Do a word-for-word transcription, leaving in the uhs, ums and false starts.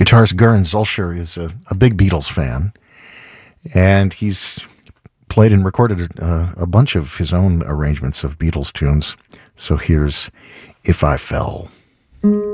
Guitarist Gurren Zulsher is a, a big Beatles fan, and he's played and recorded a, a bunch of his own arrangements of Beatles tunes. So here's If I Fell.